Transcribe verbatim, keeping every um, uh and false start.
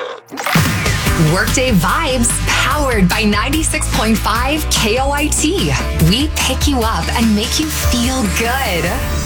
Workday Vibes, powered by ninety-six point five K O I T. We pick you up and make you feel good.